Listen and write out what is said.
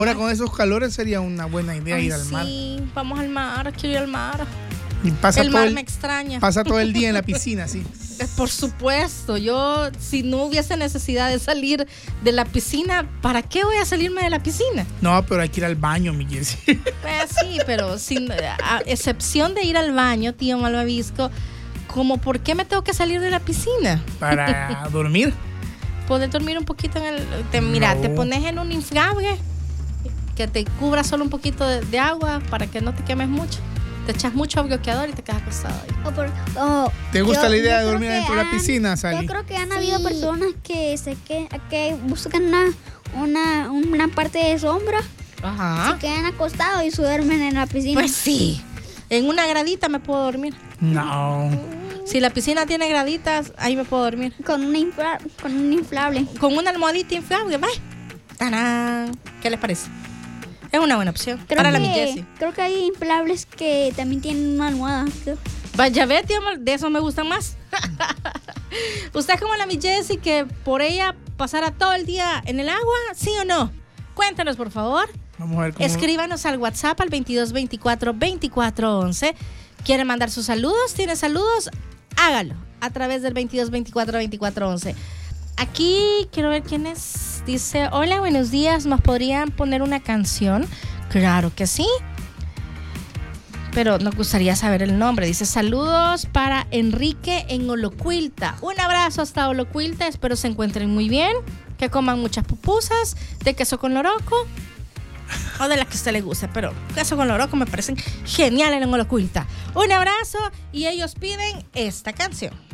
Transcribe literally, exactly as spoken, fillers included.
Ahora con esos calores sería una buena idea Ay, ir al mar. Sí, vamos al mar, quiero ir al mar. Y pasa el todo mar el, me extraña. Pasa todo el día en la piscina, sí. Por supuesto, yo si no hubiese necesidad de salir de la piscina, ¿para qué voy a salirme de la piscina? No, pero hay que ir al baño, mi Jessie. Pues sí, pero sin a excepción de ir al baño, tío Malvavisco, ¿cómo por qué me tengo que salir de la piscina? Para dormir. Poder dormir un poquito en el... Te, mira, No. te pones en un inflable que te cubra solo un poquito de, de agua para que no te quemes mucho. Te echas mucho bloqueador y te quedas acostado ahí. O por- o- ¿Te gusta yo- la idea yo de creo dormir que dentro de la han- piscina, Sally? Yo creo que han habido Sí. personas que se que, que buscan una, una, una parte de sombra, Ajá. se quedan acostados y se duermen en la piscina. Pues sí. En una gradita me puedo dormir. No. Si la piscina tiene graditas, ahí me puedo dormir. Con, una infla- con un inflable. Con una almohadita inflable, ¿va? ¡Tarán! ¿Qué les parece? Es una buena opción. Creo Para que, la mi Jessie. creo que hay inflables que también tienen una almohada. creo. Vaya, ve, tío, de eso me gustan más. ¿Usted es como la mi Jessie que por ella pasara todo el día en el agua? ¿Sí o no? Cuéntanos, por favor. Vamos a ver cómo... Escríbanos al WhatsApp al veintidós veinticuatro veinticuatro once. ¿Quiere mandar sus saludos? ¿Tiene saludos? Hágalo a través del veintidós veinticuatro veinticuatro once. Aquí quiero ver quién es. Dice, hola, buenos días. ¿Nos podrían poner una canción? Claro que sí. Pero nos gustaría saber el nombre. Dice, saludos para Enrique en Olocuilta. Un abrazo hasta Olocuilta. Espero se encuentren muy bien. Que coman muchas pupusas de queso con loroco. O de las que a usted le guste. Pero queso con loroco me parecen geniales en Olocuilta. Un abrazo y ellos piden esta canción.